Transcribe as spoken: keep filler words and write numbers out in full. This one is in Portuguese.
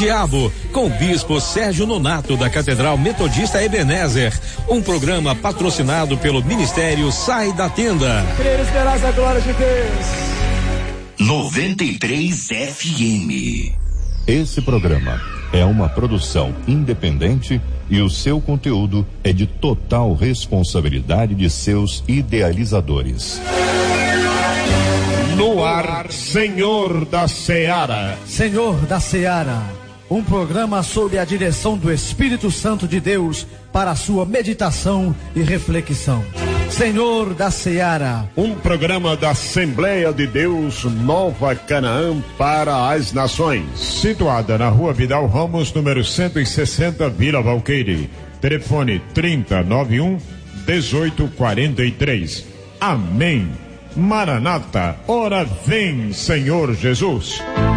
Diabo, com o bispo Sérgio Nonato da Catedral Metodista Ebenezer. Um programa patrocinado pelo Ministério Sai da Tenda. Crer, esperar a glória de Deus. noventa e três F M. Esse programa é uma produção independente e o seu conteúdo é de total responsabilidade de seus idealizadores. No ar, Senhor da Seara. Senhor da Seara, um programa sob a direção do Espírito Santo de Deus para a sua meditação e reflexão. Senhor da Seara, um programa da Assembleia de Deus Nova Canaã para as Nações. Situada na Rua Vidal Ramos, número cento e sessenta, Vila Valqueire. Telefone trinta, noventa e um, dezoito, quarenta e três. Amém. Maranata, ora vem, Senhor Jesus.